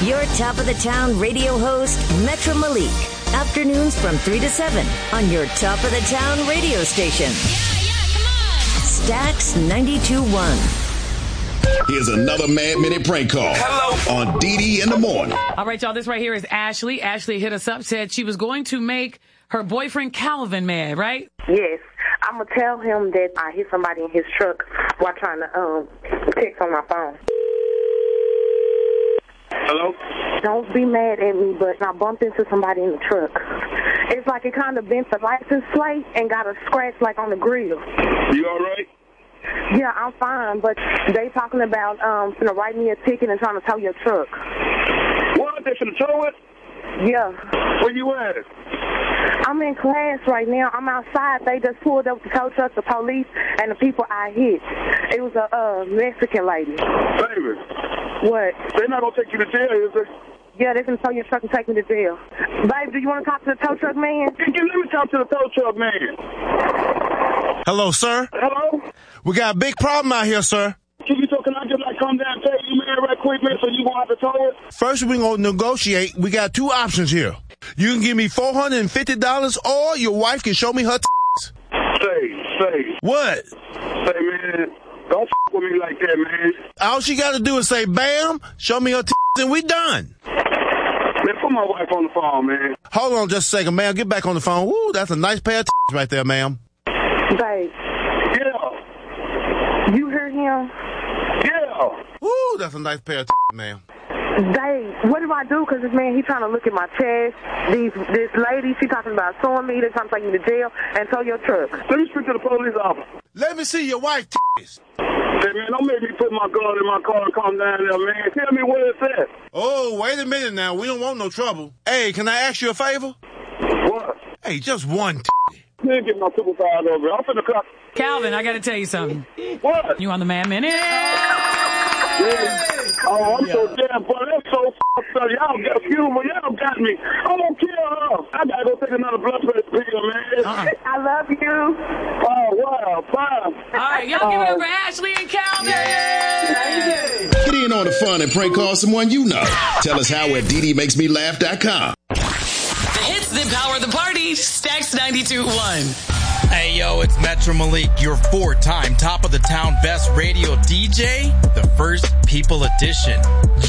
Your top of the town radio host, Metro Malik. Afternoons from 3 to 7 on your top of the town radio station. Yeah, come on. Stax 92.1. Here's another Mad Minute prank call. Hello. On DD in the morning. All right, y'all. This right here is Ashley. Ashley hit us up, said she was going to make her boyfriend Calvin mad, right? Yes. I'm going to tell him that I hit somebody in his truck while trying to text on my phone. Hello? Don't be mad at me, but I bumped into somebody in the truck. It's like it kind of bent the license plate and got a scratch like on the grill. You all right? Yeah, I'm fine, but they talking about write me a ticket and trying to tow your truck. What? They finna tow it? Yeah. Where you at? I'm in class right now. I'm outside. They just pulled up the tow truck, the police, and the people I hit. It was a Mexican lady. Baby. What? They're not going to take you to jail, is they? Yeah, they're going to tow your truck and take me to jail. Babe, do you want to talk to the tow truck man? Let me talk to the tow truck man. Hello, sir. Hello? We got a big problem out here, sir. Can I just come down and tell you, man, right quick, man, so you going to have to tow it? First, we're going to negotiate. We got two options here. You can give me $450 or your wife can show me her Say. What? Say, man, don't with me like that, man. All she got to do is say, bam, show me her and we done. Man, put my wife on the phone, man. Hold on just a second, ma'am. Get back on the phone. Woo, that's a nice pair of right there, ma'am. Babe. Yeah. You heard him? Yeah. Woo, that's a nice pair of ma'am. Dave, what do I do? Because this man, he's trying to look at my chest. This lady, she talking about suing me. They're trying to take me to jail and tow your truck. Let me speak to the police officer. Let me see your wife Hey, man, don't make me put my gun in my car and come down there, man. Tell me where it's at. Oh, wait a minute now. We don't want no trouble. Hey, can I ask you a favor? What? Hey, just one Man, get my supervisor over here. I'm finna cut. Calvin, I got to tell you something. What? You on the Mad Minute? Yeah. Oh, I'm so damn funny. That's so fucked up. Y'all got humor. Y'all got me. I'm gonna kill her. I gotta go take another blood pressure pill, man. I love you. Oh, wow. Bye. All right, y'all give it up for Ashley and Calvin. Get in on the fun and prank call someone you know. Tell us how at ddmakesmelaugh.com. The hits that power the party. Stax 92.1. Hey, yo, it's Metro Malik, your 4-time top of the town best radio DJ, the First People Edition.